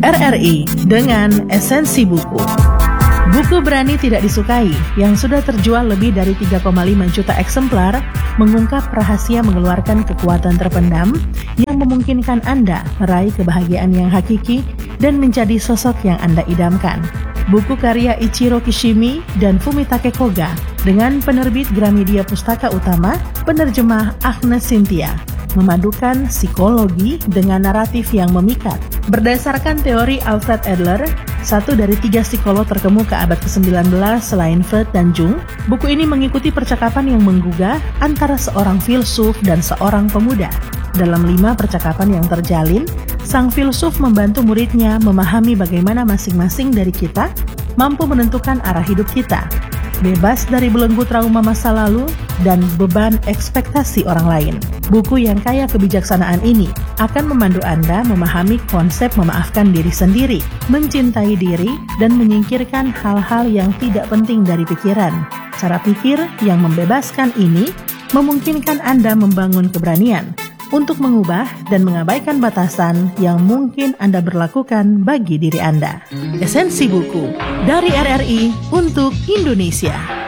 RRI dengan esensi buku. Buku Berani Tidak Disukai yang sudah terjual lebih dari 3,5 juta eksemplar mengungkap rahasia mengeluarkan kekuatan terpendam yang memungkinkan Anda meraih kebahagiaan yang hakiki dan menjadi sosok yang Anda idamkan. Buku karya Ichiro Kishimi dan Fumitake Koga dengan penerbit Gramedia Pustaka Utama, penerjemah Agnes Cynthia, memadukan psikologi dengan naratif yang memikat. Berdasarkan teori Alfred Adler, satu dari 3 psikolog terkemuka abad ke-19 selain Freud dan Jung, buku ini mengikuti percakapan yang menggugah antara seorang filsuf dan seorang pemuda. Dalam 5 percakapan yang terjalin, sang filsuf membantu muridnya memahami bagaimana masing-masing dari kita mampu menentukan arah hidup kita, bebas dari belenggu trauma masa lalu dan beban ekspektasi orang lain. Buku yang kaya kebijaksanaan ini akan memandu Anda memahami konsep memaafkan diri sendiri, mencintai diri, dan menyingkirkan hal-hal yang tidak penting dari pikiran. Cara pikir yang membebaskan ini memungkinkan Anda membangun keberanian untuk mengubah dan mengabaikan batasan yang mungkin Anda berlakukan bagi diri Anda. Esensi buku dari RRI untuk Indonesia.